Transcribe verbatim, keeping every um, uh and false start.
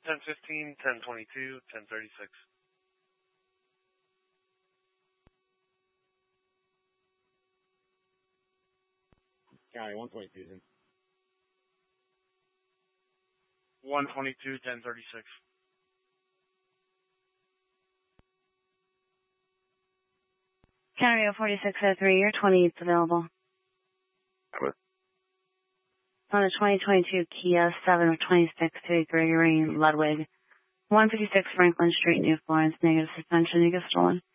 ten fifteen, ten twenty-two, ten thirty-six. County one twenty-two, then. one twenty-two, ten thirty-six. County oh forty-six oh three, your twenty-eight's available. What? On a twenty twenty-two Kia seven of twenty-six to Gregory Ludwig. one fifty-six Franklin Street, New Florence, negative suspension, you get stolen.